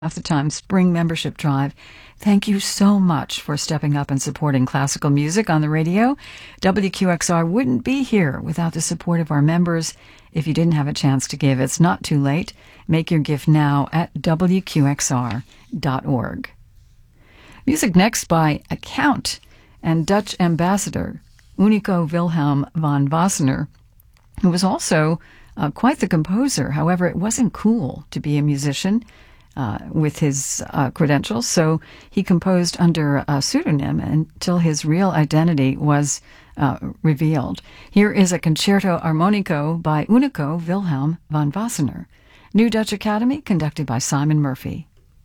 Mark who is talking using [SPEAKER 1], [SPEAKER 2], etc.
[SPEAKER 1] half the time spring membership drive. Thank you so much for stepping up and supporting classical music on the radio. WQXR wouldn't be here without the support of our members. If you didn't have a chance to give, it's not too late. Make your gift now at WQXR.org. Music next by Account and Dutch ambassador Unico Wilhelm van Wassenaar, who was also quite the composer. However, it wasn't cool to be a musician with his credentials, so he composed under a pseudonym until his real identity was revealed. Here is a concerto armonico by Unico Wilhelm van Wassenaar. New Dutch Academy, conducted by Simon Murphy.